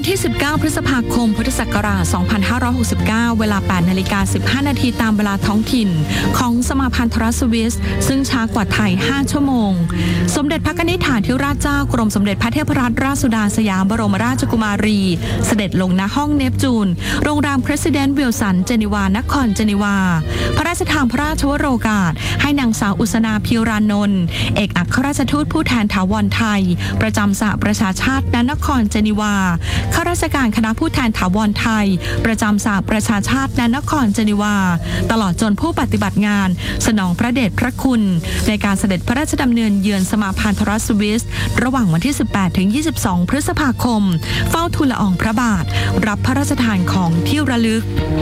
ที่ 19 พฤษภาคม พุทธศักราช 2569 เวลา 8 นาฬิกา 15 นาทีตามเวลาท้องถิ่นของสมาพันธรัฐสวิสซึ่งช้ากว่าไทย 5 ชั่วโมงสมเด็จพระนิธิถาธิราชเจ้ากรมสมเด็จพระเทพรัตนราชสุดาสยามบรมราชกุมารีเสด็จลงณห้องเนปจูนโรงแรม President Wilson เจนีวานครเจนีวาพระราชทานพระราชวโรกาสให้นางสาวอุษนาพิรานนท์เอกอัครราชทูตผู้แทนถาวรไทยประจำสหประชาชาติณนครเจนีวาข้าราชการคณะผู้แทนถาวรไทยประจำสหประชาชาติณนครเจนีวาตลอดจนผู้ปฏิบัติงานสนองพระเดชพระคุณในการเสด็จพระราชดำเนินเยือนสมาพันธรัฐสวิสระหว่างวันที่ 18 ถึง 22 พฤษภาคมเฝ้าทูลละอองพระบาทรับพระราชทานของที่ระลึก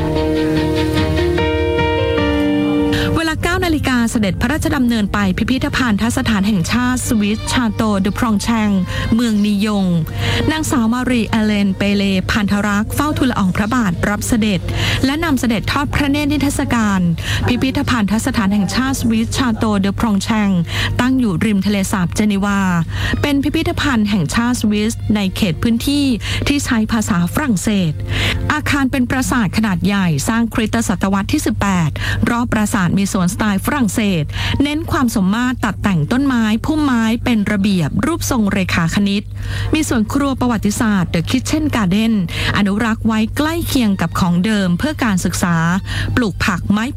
เวลา 9 นาฬิกาเสด็จพระราชดำเนินไปพิพิธภัณฑสถานแห่งชาติสวิสชาโตเดพรองแชงเมืองนียงนางสาวมารีเอเลนเปเลพันธรักษ์เฝ้าทูลละอองพระบาทรับเสด็จและนำเสด็จทอดพระเนตรนิทรรศการพิพิธภัณฑสถานแห่งชาติสวิสชาโตเดพรองแชงตั้งอยู่ริมทะเลสาบเจนีวาเป็นพิพิธภัณฑ์แห่งชาติสวิสในเขตพื้นที่ที่ใช้ภาษาฝรั่งเศสอาคารเป็นปราสาทขนาดใหญ่สร้างคริสตศตวรรษที่ 18 รอบปราสาทมีสวนสไตล์ฝรั่งเศสเน้นความสมมาตรตัดแต่งต้นไม้พุ่มไม้เป็นระเบียบรูปทรงเรขาคณิตมีสวนครัวประวัติศาสตร์ The Kitchen Garden อนุรักษ์ไว้ใกล้เคียงกับของเดิมเพื่อการศึกษาปลูกผักไม้